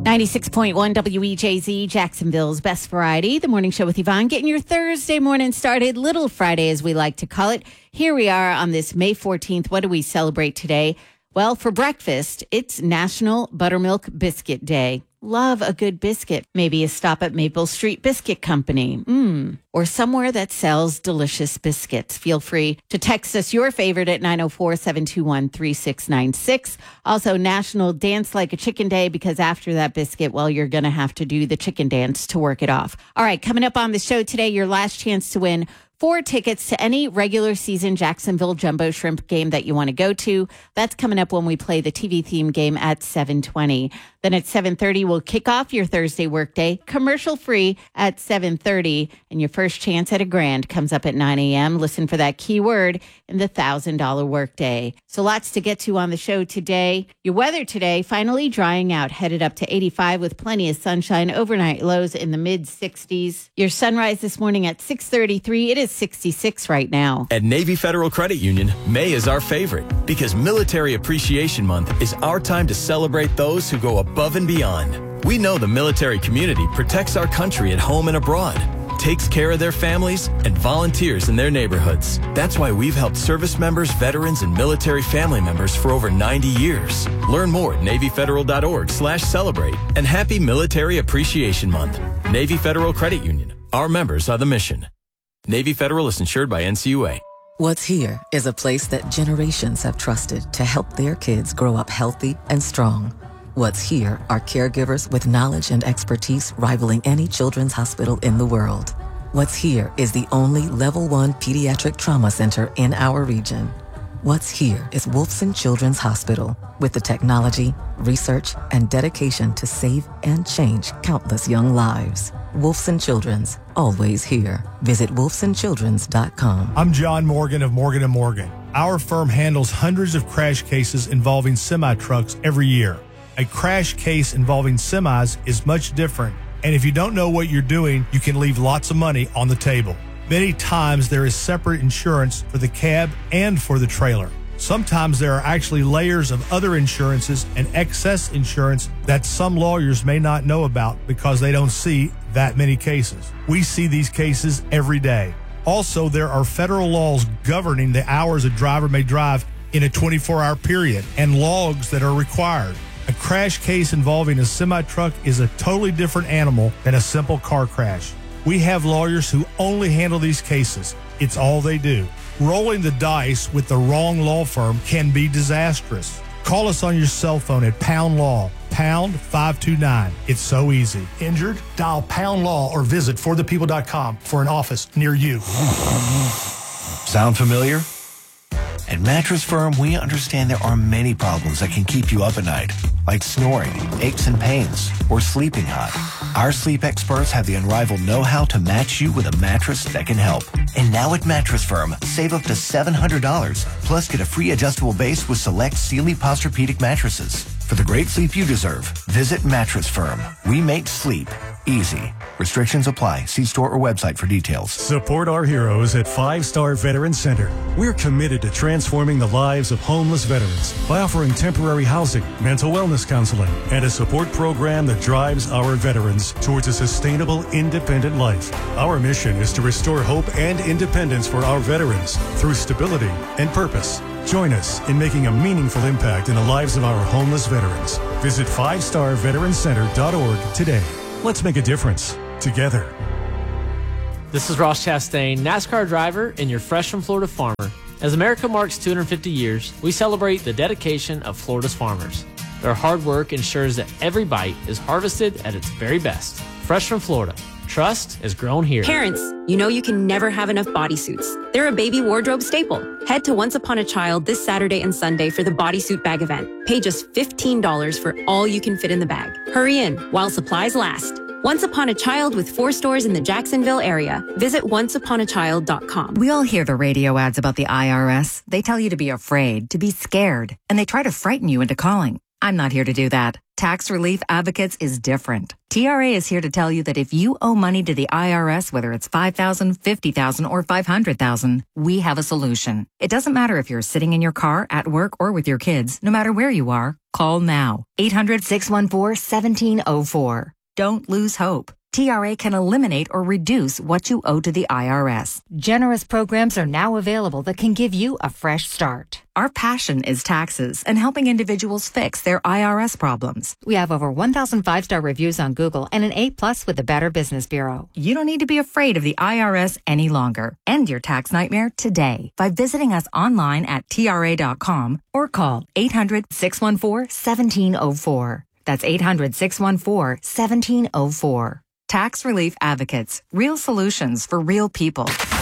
96.1 WEJZ, Jacksonville's best variety. The morning show with Yvonne, getting your Thursday morning started. Little Friday, as we like to call it. Here we are on this May 14th. What do we celebrate today? Well, for breakfast, it's National Buttermilk Biscuit Day. Love a good biscuit. Maybe a stop at Maple Street Biscuit Company. Or somewhere that sells delicious biscuits. Feel free to text us your favorite at 904-721-3696. Also, National Dance Like a Chicken Day, because after that biscuit, well, you're going to have to do the chicken dance to work it off. All right, coming up on the show today, your last chance to win 4 tickets to any regular season Jacksonville Jumbo Shrimp game that you want to go to. That's coming up when we play the TV theme game at 7:20. Then at 7:30, we'll kick off your Thursday workday, commercial free at 7:30. And your first chance at $1,000 comes up at 9 a.m. Listen for that keyword in the $1,000 workday. So lots to get to on the show today. Your weather today, finally drying out, headed up to 85 with plenty of sunshine. Overnight lows in the mid-60s. Your sunrise this morning at 6:33. It is 66 right now. At Navy Federal Credit Union, May is our favorite because Military Appreciation Month is our time to celebrate those who go above and beyond. We know the military community protects our country at home and abroad, takes care of their families, and volunteers in their neighborhoods. That's why we've helped service members, veterans, and military family members for over 90 years. Learn more at NavyFederal.org/celebrate. And happy Military Appreciation Month. Navy Federal Credit Union. Our members are the mission. Navy Federal is insured by NCUA. What's here is a place that generations have trusted to help their kids grow up healthy and strong. What's here are caregivers with knowledge and expertise rivaling any children's hospital in the world. What's here is the only Level 1 pediatric trauma center in our region. What's here is Wolfson Children's Hospital, with the technology, research, and dedication to save and change countless young lives. Wolfson Children's, always here. Visit wolfsonchildrens.com. I'm John Morgan of Morgan & Morgan. Our firm handles hundreds of crash cases involving semi-trucks every year. A crash case involving semis is much different, and if you don't know what you're doing, you can leave lots of money on the table. Many times there is separate insurance for the cab and for the trailer. Sometimes there are actually layers of other insurances and excess insurance that some lawyers may not know about because they don't see that many cases. We see these cases every day. Also, there are federal laws governing the hours a driver may drive in a 24-hour period and logs that are required. A crash case involving a semi-truck is a totally different animal than a simple car crash. We have lawyers who only handle these cases. It's all they do. Rolling the dice with the wrong law firm can be disastrous. Call us on your cell phone at Pound Law, pound 529. It's so easy. Injured? Dial Pound Law or visit forthepeople.com for an office near you. Sound familiar? At Mattress Firm, we understand there are many problems that can keep you up at night, like snoring, aches and pains, or sleeping hot. Our sleep experts have the unrivaled know-how to match you with a mattress that can help. And now at Mattress Firm, save up to $700, plus get a free adjustable base with select Sealy Posturepedic mattresses. For the great sleep you deserve, visit Mattress Firm. We make sleep easy. Restrictions apply. See store or website for details. Support our heroes at 5-Star Veteran Center. We're committed to transforming the lives of homeless veterans by offering temporary housing, mental wellness counseling, and a support program that drives our veterans towards a sustainable, independent life. Our mission is to restore hope and independence for our veterans through stability and purpose. Join us in making a meaningful impact in the lives of our homeless veterans. Visit 5starveterancenter.org today. Let's make a difference together. This is Ross Chastain, NASCAR driver and your Fresh from Florida farmer. As America marks 250 years, we celebrate the dedication of Florida's farmers. Their hard work ensures that every bite is harvested at its very best. Fresh from Florida. Trust is grown here. Parents, you know you can never have enough bodysuits. They're a baby wardrobe staple. Head to Once Upon a Child this Saturday and Sunday for the bodysuit bag event. Pay just $15 for all you can fit in the bag. Hurry in while supplies last. Once Upon a Child with 4 stores in the Jacksonville area. Visit onceuponachild.com. We all hear the radio ads about the IRS. They tell you to be afraid, to be scared, and they try to frighten you into calling. I'm not here to do that. Tax Relief Advocates is different. TRA is here to tell you that if you owe money to the IRS, whether it's $5,000, $50,000, or $500,000, we have a solution. It doesn't matter if you're sitting in your car, at work, or with your kids. No matter where you are, call now. 800-614-1704. Don't lose hope. TRA can eliminate or reduce what you owe to the IRS. Generous programs are now available that can give you a fresh start. Our passion is taxes and helping individuals fix their IRS problems. We have over 1,000 5-star reviews on Google and an A+ with the Better Business Bureau. You don't need to be afraid of the IRS any longer. End your tax nightmare today by visiting us online at TRA.com or call 800-614-1704. That's 800-614-1704. Tax Relief Advocates. Real solutions for real people.